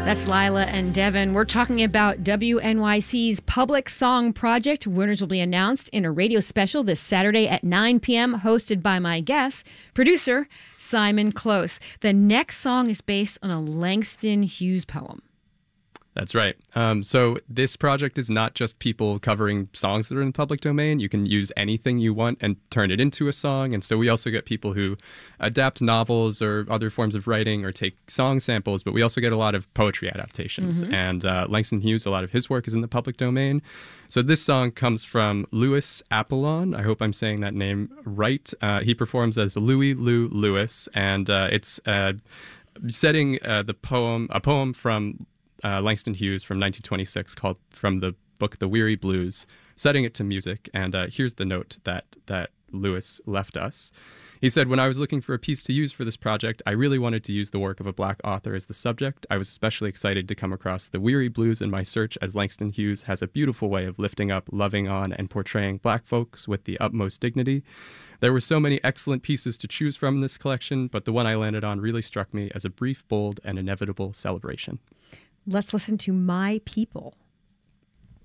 That's Lila and Devin. We're talking about WNYC's Public Song Project. Winners will be announced in a radio special this Saturday at 9 p.m., hosted by my guest, producer Simon Close. The next song is based on a Langston Hughes poem. That's right. So this project is not just people covering songs that are in the public domain. You can use anything you want and turn it into a song. And so we also get people who adapt novels or other forms of writing or take song samples, but we also get a lot of poetry adaptations. Mm-hmm. And Langston Hughes, a lot of his work is in the public domain. So this song comes from Louis Apollon. I hope I'm saying that name right. He performs as Louis Lou Lewis, and it's setting a poem from Langston Hughes from 1926 called From the Book The Weary Blues, setting it to music. And here's the note that Lewis left us. He said, "When I was looking for a piece to use for this project, I really wanted to use the work of a Black author as the subject. I was especially excited to come across the weary blues in my search, as Langston Hughes has a beautiful way of lifting up, loving on, and portraying Black folks with the utmost dignity. There were so many excellent pieces to choose from in this collection, but the one I landed on really struck me as a brief, bold, and inevitable celebration." Let's listen to My People.